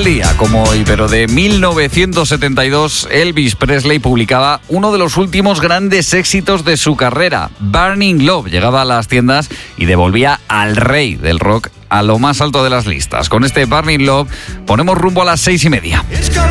tal día como hoy, pero de 1972, Elvis Presley publicaba uno de los últimos grandes éxitos de su carrera, Burning Love. Llegaba a las tiendas y devolvía al rey del rock a lo más alto de las listas. Con este Burning Love ponemos rumbo a las 6:30.